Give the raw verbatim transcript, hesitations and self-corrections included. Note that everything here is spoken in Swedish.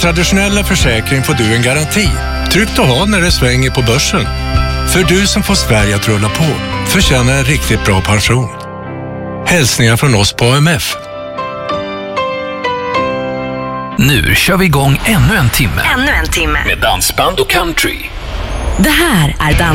Traditionella försäkring får du en garanti. Tryggt att ha när det svänger på börsen. För du som får Sverige att rulla på förtjänar en riktigt bra pension. Hälsningar från oss på A M F. Nu kör vi igång ännu en timme. Ännu en timme. Med dansband och country. Det här är dans.